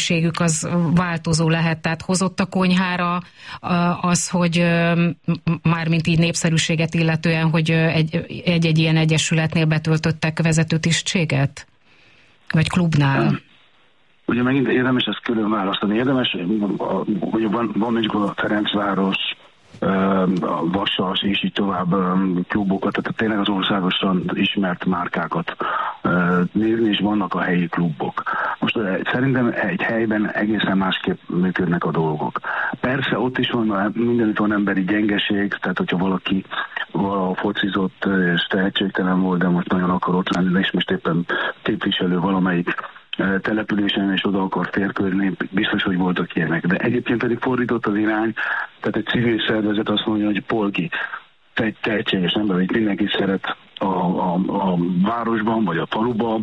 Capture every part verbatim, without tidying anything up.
népszerűségük az változó lehet, tehát hozott a konyhára az, hogy mármint így népszerűséget illetően, hogy egy-egy ilyen egyesületnél betöltöttek vezető tisztséget? Vagy klubnál? Ugye megint érdemes ezt külön választani. Érdemes, hogy van, van mondjuk a Ferencváros, a Vasas és így tovább klubokat, tehát tényleg az országosan ismert márkákat nézni, és vannak a helyi klubok. Most szerintem egy helyben egészen másképp működnek a dolgok. Persze ott is van, mindenütt van emberi gyengeség, tehát hogyha valaki valahol focizott és tehetségtelen volt, de most nagyon akar ott lenni, és most éppen képviselő valamelyik településen és oda akar férkőzni, biztos, hogy voltak ilyenek. De egyébként pedig fordított az irány, tehát egy civil szervezet azt mondja, hogy Polki, te egy tehetséges ember, hogy mindenki szeret a, a, a városban, vagy a faluban,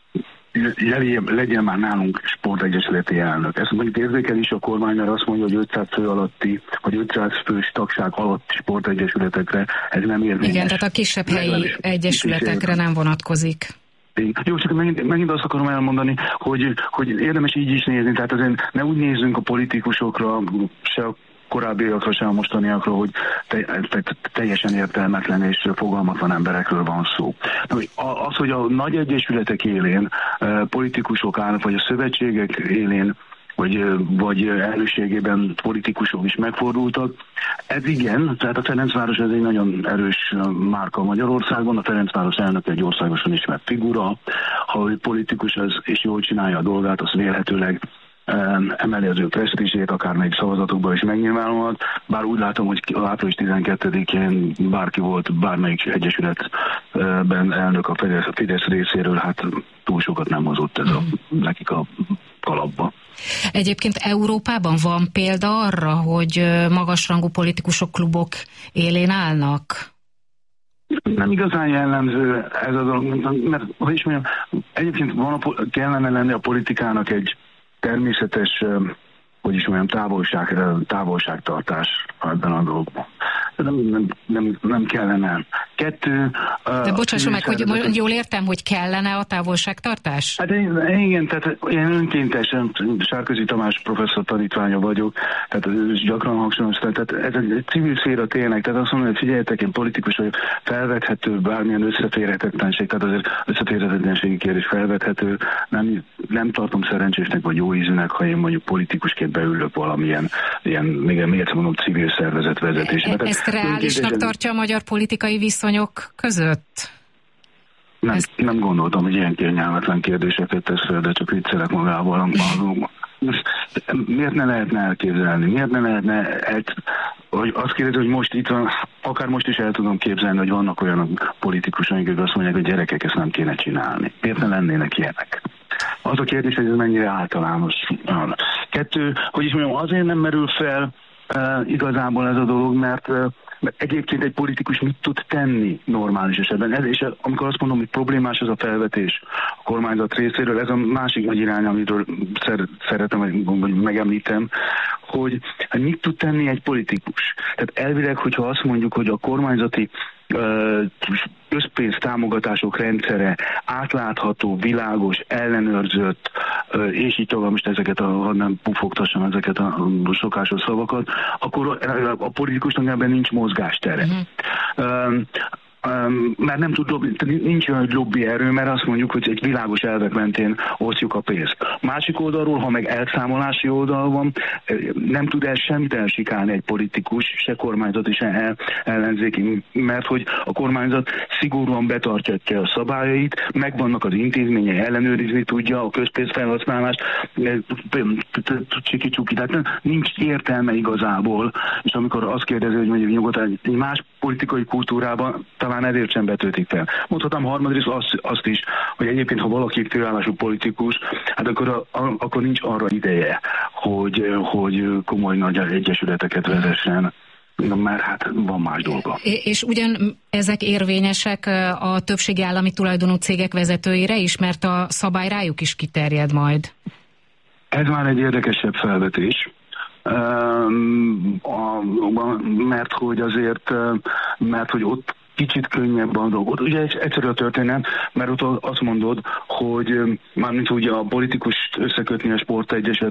legyen, legyen már nálunk sportegyesületi elnök. Ezt mondjuk érzékel is a kormány, mert azt mondja, hogy ötszáz fő alatti, vagy ötszáz fős tagság alatti sportegyesületekre ez nem érvényes. Igen, tehát a kisebb helyi egyesületekre nem vonatkozik. Jó, csak megint, megint azt akarom elmondani, hogy, hogy érdemes így is nézni, tehát azért ne úgy nézzünk a politikusokra, se a korábbiakra, se a mostaniakra, hogy te, te, teljesen értelmetlen és fogalmatlan emberekről van szó. Az, hogy a nagy egyesületek élén politikusok állnak, vagy a szövetségek élén, vagy, vagy elnökségében politikusok is megfordultak. Ez igen, tehát a Ferencváros ez egy nagyon erős márka Magyarországon, a Ferencváros elnök egy országosan ismert figura, ha ő politikus az, és jól csinálja a dolgát, az vélhetőleg emeli az ő presztízsét, akármelyik szavazatokban is megnyilvánulhat, bár úgy látom, hogy április tizenkettedikén bárki volt bármelyik egyesületben elnök a Fidesz részéről, hát túl sokat nem hozott ez a, nekik a kalapba. Egyébként Európában van példa arra, hogy magasrangú politikusok klubok élén állnak? Nem igazán jellemző ez a dolog, mert hogy is mondjam, egyébként van a, kellene lenni a politikának egy természetes, hogy is mondjam, távolság, távolságtartás ebben a dologban. Nem, nem, nem, nem kellene. Kettő... De bocsásson meg, hogy jól értem, hogy kellene a távolságtartás? Hát igen, tehát én önkéntesen Sárközi Tamás professzor tanítványa vagyok, tehát gyakran hangsúlyoztam, tehát ez egy, egy civil szféra tényleg, tehát azt mondom, hogy figyeljetek, én politikus vagyok, felvethető bármilyen összeférhetetlenség, tehát azért összeférhetetlenségi kérdés felvethető, nem, nem tartom szerencsésnek vagy jó ízűnek, ha én mondjuk politikusként beülök valamilyen, ilyen, még, még egyszer mondom, civil szervezet vezetésbe. Ezt reálisnak tartja a magyar politikai viszonyok között? Nem, Ezt... nem gondoltam, hogy ilyen kényelmetlen kérdéseket tesz fel, de csak viccelek magával. Most, miért ne lehetne elképzelni? Miért ne lehetne el... Hogy azt kérdezi, hogy most itt van, akár most is el tudom képzelni, hogy vannak olyan politikusok, akik azt mondják, hogy gyerekek, ezt nem kéne csinálni. Miért ne lennének ilyenek? Az a kérdés, hogy ez mennyire általános. Kettő, hogy is mondjam, azért nem merül fel uh, igazából ez a dolog, mert uh, mert egyébként egy politikus mit tud tenni normális esetben. Ez, és amikor azt mondom, hogy problémás ez a felvetés a kormányzat részéről, ez a másik nagy irány, amiről szer- szeretem, vagy megemlítem, hogy mit tud tenni egy politikus. Tehát elvileg, hogyha azt mondjuk, hogy a kormányzati közpénz támogatások rendszere átlátható, világos, ellenőrzött, és így tovább, most ezeket a, ha nem pufogtassam ezeket a szokásos szavakat, akkor a politikusnak ebben nincs mozgástere. Uh-huh. Um, Um, mert nem tud lobby, nincs olyan lobby erő, mert azt mondjuk, hogy egy világos elvek mentén osztjuk a pénzt. Másik oldalról, ha meg elszámolási oldal van, nem tud el semmit elsikálni egy politikus, se kormányzati, se el, ellenzéki, mert hogy a kormányzat szigorúan betartja a szabályait, megvannak az intézményei, ellenőrizni tudja a közpénzfelhasználást, csiki-csuki, tehát nincs értelme igazából, és amikor azt kérdezi, hogy mondjuk nyugodtan egy más politikai kultúrában talán ezért sem vetődik fel. Mondhatom harmadrészt azt, azt is, hogy egyébként, ha valaki főállású politikus, hát akkor, a, a, akkor nincs arra ideje, hogy, hogy komoly nagy egyesületeket vezessen, mert hát van más dolga. És ugyan ezek érvényesek a többségi állami tulajdonú cégek vezetőire is, mert a szabály rájuk is kiterjed majd? Ez már egy érdekesebb felvetés. Mert hogy azért, mert hogy ott kicsit könnyebb a dolgot. Ugye egyszerű a történet, mert ott azt mondod, hogy mármint ugye a politikust összekötni a sportegyesület